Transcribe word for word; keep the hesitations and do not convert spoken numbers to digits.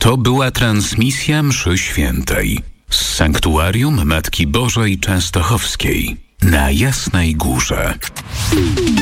To była transmisja mszy świętej z Sanktuarium Matki Bożej Częstochowskiej na Jasnej Górze.